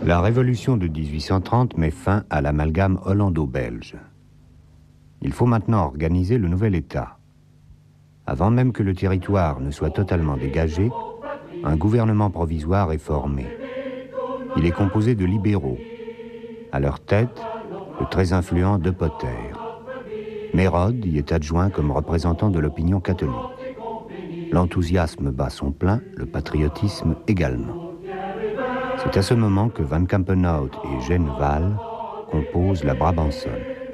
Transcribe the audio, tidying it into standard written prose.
La révolution de 1830 met fin à l'amalgame hollando-belge. Il faut maintenant organiser le nouvel État. Avant même que le territoire ne soit totalement dégagé, un gouvernement provisoire est formé. Il est composé de libéraux. À leur tête, le très influent De Potter. Mérode y est adjoint comme représentant de l'opinion catholique. L'enthousiasme bat son plein, le patriotisme également. C'est à ce moment que Van Campenhout et Genval composent la Brabançonne.